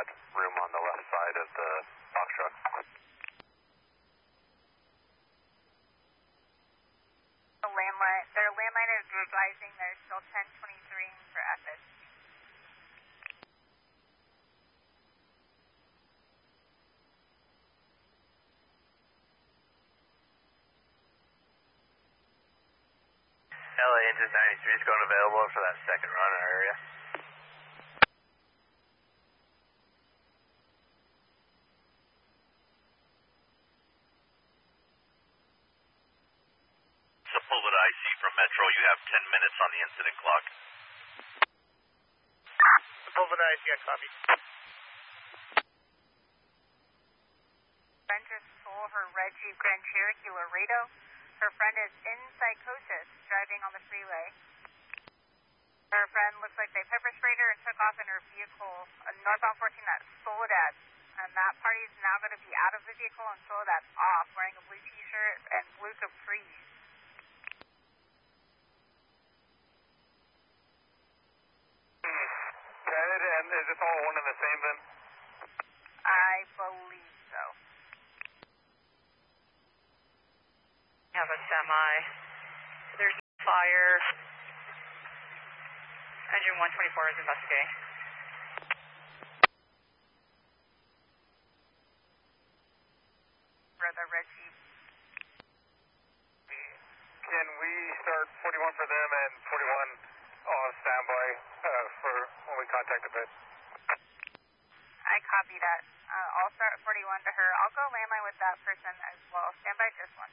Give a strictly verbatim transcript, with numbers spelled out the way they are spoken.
that room on the left side of the box truck. The landline, their landline is advising they're still ten twenty-three for Essex. L A engine ninety-three is going available for that second run in our area. Sepulveda I C from Metro, you have ten minutes on the incident clock. Sepulveda I C, I copy. Friend just stole her red Jeep Grand Cherokee Laredo. Her friend is in psychosis, driving on the freeway. Her friend looks like they pepper sprayed her and took off in her vehicle, uh, northbound fourteen at Soledad. And that party is now going to be out of the vehicle and Soledad's off, wearing a blue t-shirt and blue capris. Ted, and is this all one and the same then? I believe so. Have a semi. There's fire. Engine one twenty-four is investigating. For the red Jeep. Can we start forty-one for them and forty-one on standby uh, for when we contact the bed? I copy that. Uh, I'll start forty-one to her. I'll go landline with that person as well. Stand by just one.